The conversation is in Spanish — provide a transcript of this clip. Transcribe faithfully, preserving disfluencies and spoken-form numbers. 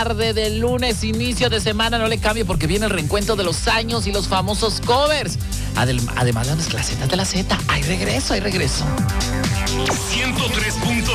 tarde del lunes, inicio de semana. No le cambie porque viene el reencuentro de los años y los famosos covers. Adem- Además, las clasetas de la Z. Hay regreso, hay regreso. ciento tres punto